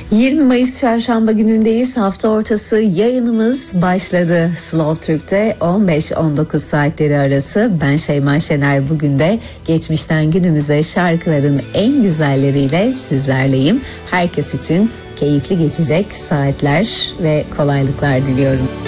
20 Mayıs Çarşamba günündeyiz. Hafta ortası yayınımız başladı. Slow Türk'te 15-19 saatleri arası. Ben Şeyma Şener, bugün de geçmişten günümüze şarkıların en güzelleriyle sizlerleyim. Herkes için keyifli geçecek saatler ve kolaylıklar diliyorum.